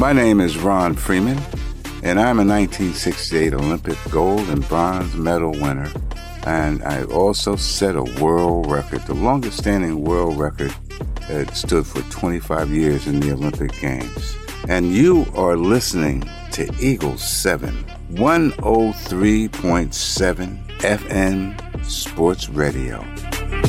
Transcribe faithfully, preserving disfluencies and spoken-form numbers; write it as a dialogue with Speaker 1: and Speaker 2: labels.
Speaker 1: My name is Ron Freeman, and I'm a nineteen sixty-eight Olympic gold and bronze medal winner. And I also set a world record, the longest-standing world record that stood for twenty-five years in the Olympic Games. And you are listening to Eagle seven, one oh three point seven F M Sports Radio.